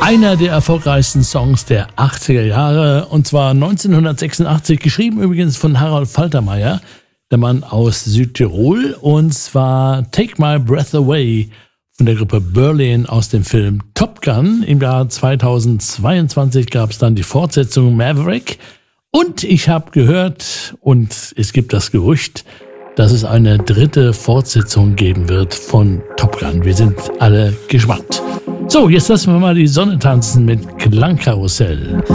Einer der erfolgreichsten Songs der 80er Jahre, und zwar 1986, geschrieben übrigens von Harold Faltermeyer, der Mann aus Südtirol, und zwar Take My Breath Away von der Gruppe Berlin aus dem Film Top Gun. Im Jahr 2022 gab es dann die Fortsetzung Maverick, und ich habe gehört, und es gibt das Gerücht, dass es eine dritte Fortsetzung geben wird von Top Gun. Wir sind alle gespannt. So, jetzt lassen wir mal die Sonne tanzen mit Klangkarussell.